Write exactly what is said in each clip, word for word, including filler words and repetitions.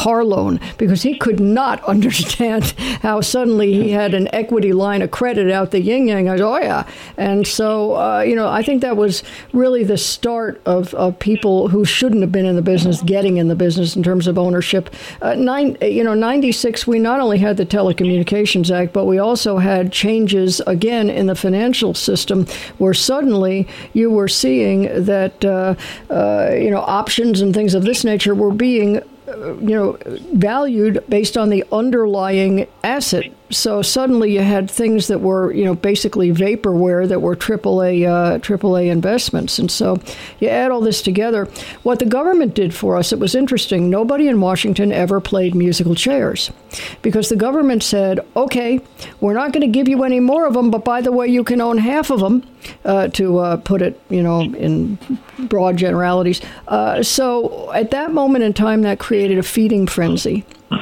car loan because he could not understand how suddenly he had an equity line of credit out the yin-yang. I go, oh, yeah. And so, uh, you know, I think that was really the start of, of people who shouldn't have been in the business getting in the business in terms of ownership. Uh, nine, you know, ninety-six, we not only had the Telecommunications Act, but we also had changes, again, in the financial system where suddenly you were seeing that, uh, uh, you know, options and things of this nature were being, uh, you know, valued based on the underlying asset. So suddenly you had things that were, you know, basically vaporware that were triple A, uh, triple A investments. And so you add all this together. What the government did for us, it was interesting. Nobody in Washington ever played musical chairs because the government said, okay, we're not going to give you any more of them, but by the way, you can own half of them, uh, to uh, put it, you know, in broad generalities. Uh, so at that moment in time, that created a feeding frenzy.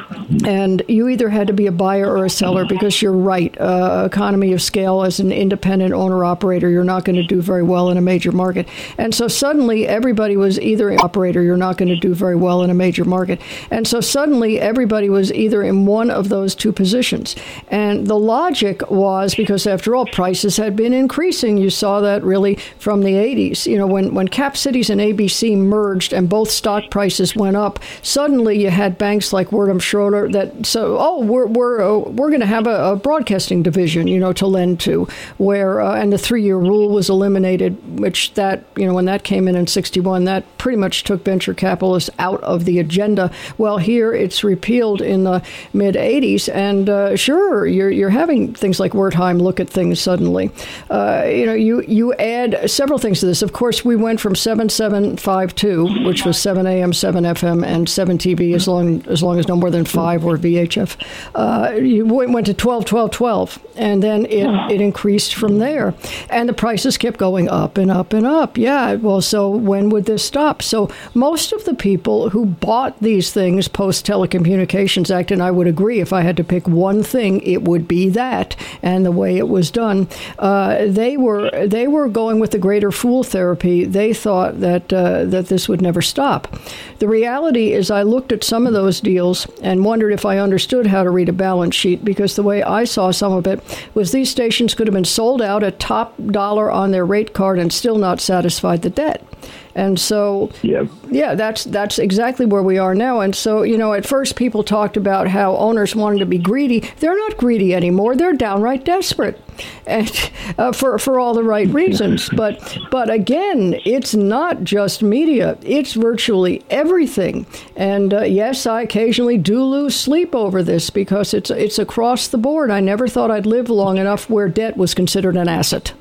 And you either had to be a buyer or a seller because you're right. Uh, economy of scale as an independent owner-operator, you're not going to do very well in a major market. And so suddenly everybody was either an operator, you're not going to do very well in a major market. And so suddenly everybody was either in one of those two positions. And the logic was because, after all, prices had been increasing. You saw that really from the eighties. You know, when, when Cap Cities and A B C merged and both stock prices went up, suddenly you had banks like Werdum Schroeder that so oh we're we're uh, we're going to have a, a broadcasting division, you know, to lend to, where uh, and the three-year rule was eliminated, which that you know when that came in in sixty-one, that pretty much took venture capitalists out of the agenda. Well, here it's repealed in the mid eighties, and uh, sure you're you're having things like Wertheim look at things suddenly. Uh, you know, you you add several things to this. Of course, we went from seven seven five two, which was seven A M, seven F M, and seven T V, as long as long as no more than five or V H F. Uh, you went to twelve, twelve, twelve, and then it, it increased from there. And the prices kept going up and up and up. Yeah, well, so when would this stop? So most of the people who bought these things post-Telecommunications Act, and I would agree, if I had to pick one thing, it would be that, and the way it was done, uh, they were they were going with the greater fool therapy. They thought that uh, that this would never stop. The reality is I looked at some of those deals and wondered if I understood how to read a balance sheet, because the way I saw some of it was these stations could have been sold out at top dollar on their rate card and still not satisfied the debt. And so, yeah. yeah, that's that's exactly where we are now. And so, you know, at first people talked about how owners wanted to be greedy. They're not greedy anymore. They're downright desperate, and uh, for for all the right reasons. But but again, it's not just media. It's virtually everything. And uh, yes, I occasionally do lose sleep over this because it's it's across the board. I never thought I'd live long enough where debt was considered an asset.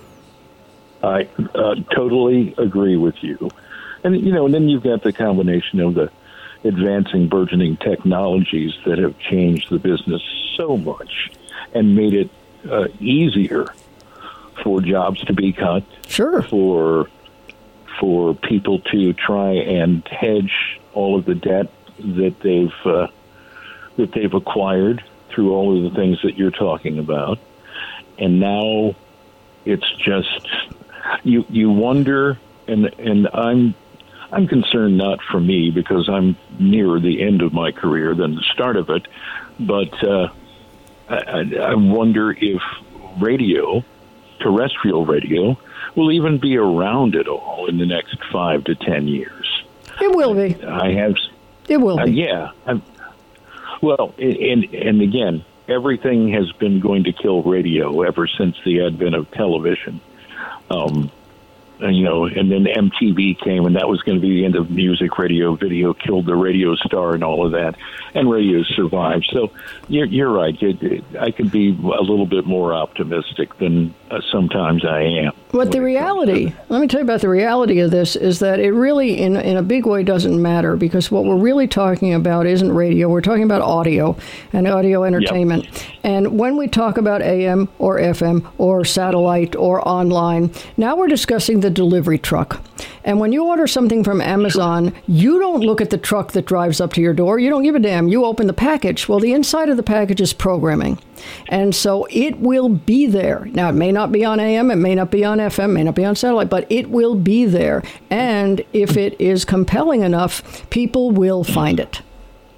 I uh, totally agree with you. And, you know, and then you've got the combination of the advancing, burgeoning technologies that have changed the business so much and made it uh, easier for jobs to be cut. Sure. For, for people to try and hedge all of the debt that they've, uh, that they've acquired through all of the things that you're talking about. And now it's just... You you wonder, and and I'm I'm concerned not for me because I'm nearer the end of my career than the start of it, but uh, I, I wonder if radio, terrestrial radio, will even be around at all in the next five to ten years. It will be. I have. It will be. Uh, yeah. I'm, well, and and again, everything has been going to kill radio ever since the advent of television. Um, and, you know, and then M T V came, and that was going to be the end of music. Radio, video killed the radio star and all of that, and radio survived. So you're, you're right. It, it, I can be a little bit more optimistic than uh, sometimes I am. But the reality, let me tell you about the reality of this, is that it really, in in a big way, doesn't matter, because what we're really talking about isn't radio. We're talking about audio and audio entertainment. Yep. And when we talk about A M or F M or satellite or online, now we're discussing the delivery truck. And when you order something from Amazon, you don't look at the truck that drives up to your door. You don't give a damn. You open the package. Well, the inside of the package is programming. And so it will be there. Now, it may not be on A M, it may not be on F M, may not be on satellite, but it will be there. And if it is compelling enough, people will find it.